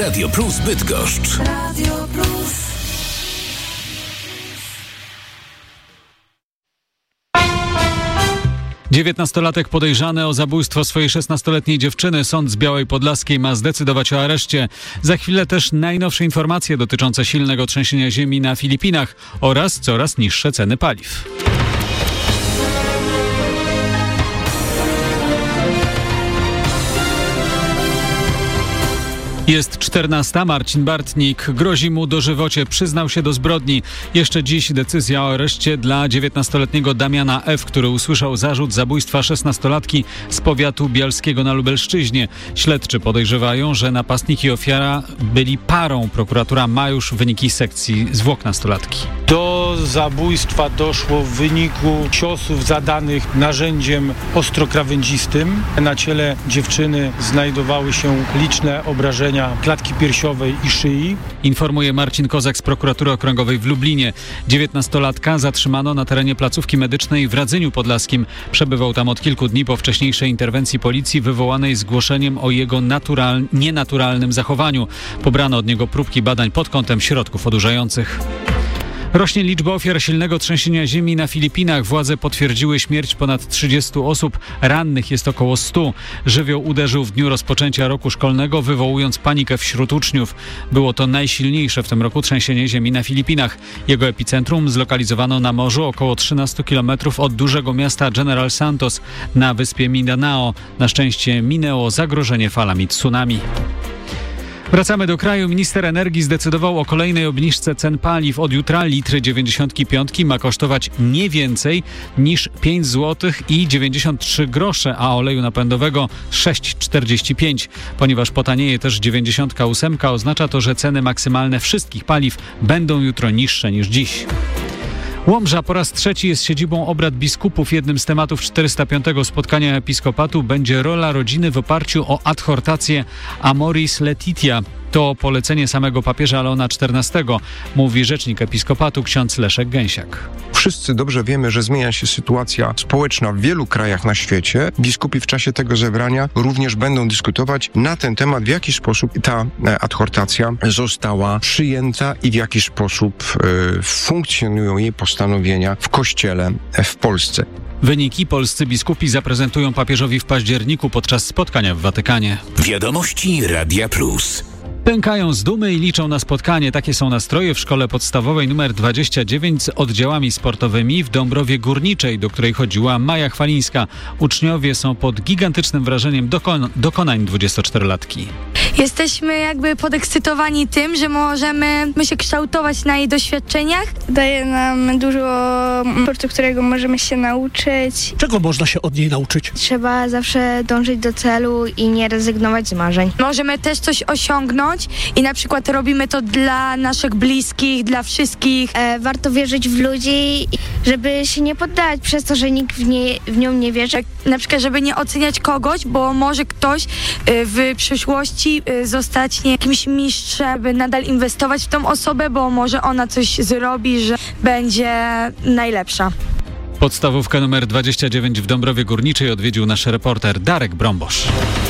Radio Plus Bydgoszcz. Radio Plus. Dziewiętnastolatek podejrzany o zabójstwo swojej 16-letniej dziewczyny. Sąd z Białej Podlaskiej ma zdecydować o areszcie. Za chwilę też najnowsze informacje dotyczące silnego trzęsienia ziemi na Filipinach oraz coraz niższe ceny paliw. Jest 14. Marcin Bartnik. Grozi mu dożywocie. Przyznał się do zbrodni. Jeszcze dziś decyzja o areszcie dla 19-letniego Damiana F., który usłyszał zarzut zabójstwa 16-latki z powiatu bialskiego na Lubelszczyźnie. Śledczy podejrzewają, że napastnik i ofiara byli parą. Prokuratura ma już wyniki sekcji zwłok nastolatki. Do zabójstwa doszło w wyniku ciosów zadanych narzędziem ostrokrawędzistym. Na ciele dziewczyny znajdowały się liczne obrażenia klatki piersiowej i szyi. Informuje Marcin Kozak z Prokuratury Okręgowej w Lublinie. 19-latka zatrzymano na terenie placówki medycznej w Radzyniu Podlaskim. Przebywał tam od kilku dni po wcześniejszej interwencji policji wywołanej zgłoszeniem o jego nienaturalnym zachowaniu. Pobrano od niego próbki badań pod kątem środków odurzających. Rośnie liczba ofiar silnego trzęsienia ziemi na Filipinach. Władze potwierdziły śmierć ponad 30 osób. Rannych jest około 100. Żywioł uderzył w dniu rozpoczęcia roku szkolnego, wywołując panikę wśród uczniów. Było to najsilniejsze w tym roku trzęsienie ziemi na Filipinach. Jego epicentrum zlokalizowano na morzu około 13 km od dużego miasta General Santos na wyspie Mindanao. Na szczęście minęło zagrożenie falami tsunami. Wracamy do kraju. Minister energii zdecydował o kolejnej obniżce cen paliw. Od jutra litr 95 ma kosztować nie więcej niż 5 zł i 93 grosze, a oleju napędowego 6,45. Ponieważ potanieje też 98, oznacza to, że ceny maksymalne wszystkich paliw będą jutro niższe niż dziś. Łomża po raz trzeci jest siedzibą obrad biskupów. Jednym z tematów 405. spotkania episkopatu będzie rola rodziny w oparciu o adhortację Amoris Laetitia. To polecenie samego papieża Leona XIV, mówi rzecznik episkopatu ksiądz Leszek Gęsiak. Wszyscy dobrze wiemy, że zmienia się sytuacja społeczna w wielu krajach na świecie. Biskupi w czasie tego zebrania również będą dyskutować na ten temat, w jaki sposób ta adhortacja została przyjęta i w jaki sposób funkcjonują jej postanowienia w Kościele w Polsce. Wyniki polscy biskupi zaprezentują papieżowi w październiku podczas spotkania w Watykanie. Wiadomości Radia Plus. Pękają z dumy i liczą na spotkanie. Takie są nastroje w szkole podstawowej nr 29 z oddziałami sportowymi w Dąbrowie Górniczej, do której chodziła Maja Chwalińska. Uczniowie są pod gigantycznym wrażeniem dokonań 24-latki. Jesteśmy jakby podekscytowani tym, że możemy się kształtować na jej doświadczeniach. Daje nam dużo sportu, którego możemy się nauczyć. Czego można się od niej nauczyć? Trzeba zawsze dążyć do celu i nie rezygnować z marzeń. Możemy też coś osiągnąć i na przykład robimy to dla naszych bliskich, dla wszystkich. Warto wierzyć w ludzi, żeby się nie poddawać przez to, że nikt w nią nie wierzy. Na przykład, żeby nie oceniać kogoś, bo może ktoś w przyszłości zostać jakimś mistrzem, by nadal inwestować w tą osobę, bo może ona coś zrobi, że będzie najlepsza. Podstawówkę numer 29 w Dąbrowie Górniczej odwiedził nasz reporter Darek Brąbosz.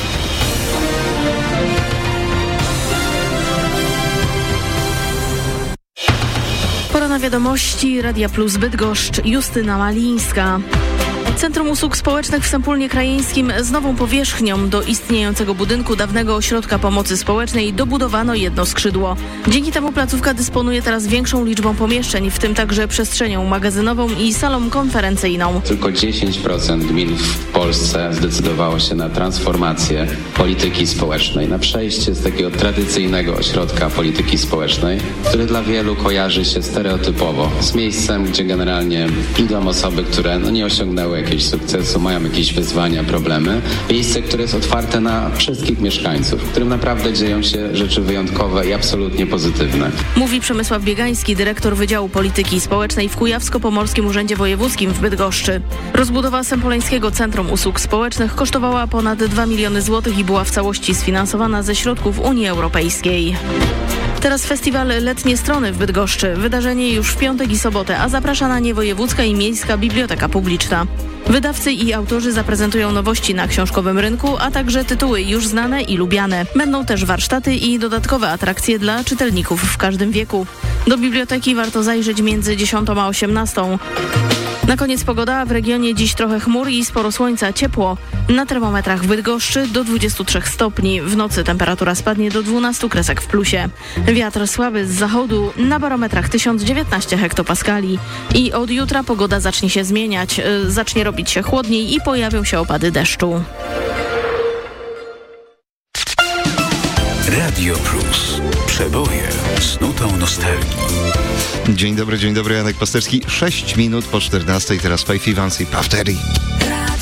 Pora na wiadomości Radia Plus Bydgoszcz. Justyna Malińska. Centrum Usług Społecznych w Sępólnie Krajeńskim z nową powierzchnią. Do istniejącego budynku dawnego ośrodka pomocy społecznej dobudowano jedno skrzydło. Dzięki temu placówka dysponuje teraz większą liczbą pomieszczeń, w tym także przestrzenią magazynową i salą konferencyjną. Tylko 10% gmin w Polsce zdecydowało się na transformację polityki społecznej, na przejście z takiego tradycyjnego ośrodka polityki społecznej, który dla wielu kojarzy się stereotypowo z miejscem, gdzie generalnie idą osoby, które nie osiągnęły jakiegoś sukcesu, mają jakieś wyzwania, problemy. Miejsce, które jest otwarte na wszystkich mieszkańców, w którym naprawdę dzieją się rzeczy wyjątkowe i absolutnie pozytywne. Mówi Przemysław Biegański, dyrektor Wydziału Polityki Społecznej w Kujawsko-Pomorskim Urzędzie Wojewódzkim w Bydgoszczy. Rozbudowa Sępoleńskiego Centrum Usług Społecznych kosztowała ponad 2 miliony złotych i była w całości sfinansowana ze środków Unii Europejskiej. Teraz festiwal Letnie Strony w Bydgoszczy. Wydarzenie już w piątek i sobotę, a zaprasza na nie Wojewódzka i Miejska Biblioteka Publiczna. Wydawcy i autorzy zaprezentują nowości na książkowym rynku, a także tytuły już znane i lubiane. Będą też warsztaty i dodatkowe atrakcje dla czytelników w każdym wieku. Do biblioteki warto zajrzeć między 10 a 18. Na koniec pogoda. W regionie dziś trochę chmur i sporo słońca, ciepło. Na termometrach w Bydgoszczy do 23 stopni. W nocy temperatura spadnie do 12 kresek w plusie. Wiatr słaby z zachodu, na barometrach 1019 hektopaskali. I od jutra pogoda zacznie się zmieniać. Zacznie robić się chłodniej i pojawią się opady deszczu. Radio Plus. Przeboje z nutą nostalgii. Dzień dobry, Janek Pasterski. 6 minut po 14, teraz Faith Evans i Puff Daddy.